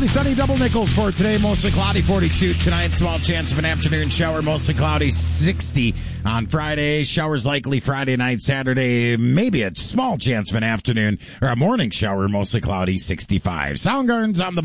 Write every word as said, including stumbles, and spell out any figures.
Partly sunny, double nickels for today. Mostly cloudy, forty-two tonight. Small chance of an afternoon shower. Mostly cloudy, sixty on Friday. Showers likely Friday night, Saturday. Maybe a small chance of an afternoon or a morning shower. Mostly cloudy, sixty-five. Soundgarden's on the